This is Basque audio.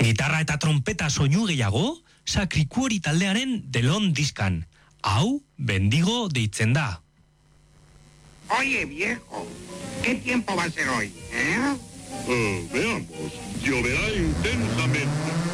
Gitarra eta trompeta soinu gehiago, Sakrikuori taldearen Delon diskan. Hau, Bendigo deitzen da. Oye, viejo, ¿qué tiempo va a ser hoy, Veamos, lloverá intensamente.